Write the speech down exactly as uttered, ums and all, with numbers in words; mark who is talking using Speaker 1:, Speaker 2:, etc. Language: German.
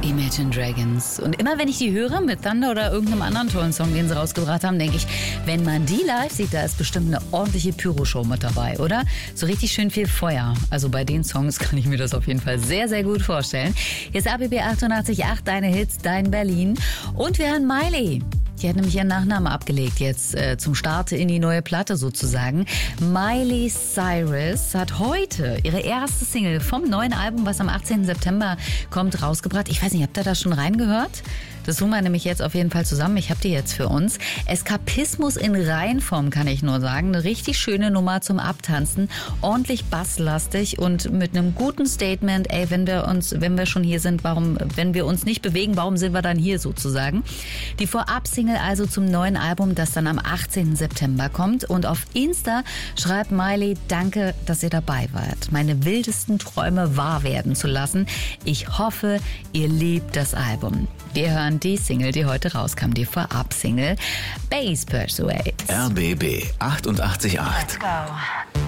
Speaker 1: Imagine Dragons. Und immer wenn ich die höre mit Thunder oder irgendeinem anderen tollen Song, den sie rausgebracht haben, denke ich, wenn man die live sieht, da ist bestimmt eine ordentliche Pyro-Show mit dabei, oder? So richtig schön viel Feuer. Also bei den Songs kann ich mir das auf jeden Fall sehr, sehr gut vorstellen. Hier ist A B B achtundachtzig Komma acht, deine Hits, dein Berlin. Und wir hören Miley. Die hat nämlich ihren Nachnamen abgelegt jetzt äh, zum Start in die neue Platte sozusagen. Miley Cyrus hat heute ihre erste Single vom neuen Album, was am achtzehnten September kommt, rausgebracht. Ich weiß nicht, habt ihr da schon reingehört? Das tun wir nämlich jetzt auf jeden Fall zusammen. Ich habe die jetzt für uns. Eskapismus in Reinform, kann ich nur sagen. Eine richtig schöne Nummer zum Abtanzen. Ordentlich basslastig und mit einem guten Statement. Ey, wenn wir uns, wenn wir schon hier sind, warum, wenn wir uns nicht bewegen, warum sind wir dann hier sozusagen? Die Vorab-Single also zum neuen Album, das dann am achtzehnten September kommt. Und auf Insta schreibt Miley, danke, dass ihr dabei wart. Meine wildesten Träume wahr werden zu lassen. Ich hoffe, ihr liebt das Album. Wir hören die Single, die heute rauskam, die Vorab-Single Bass Persuade.
Speaker 2: R B B achtundachtzig Komma acht.
Speaker 1: Let's go.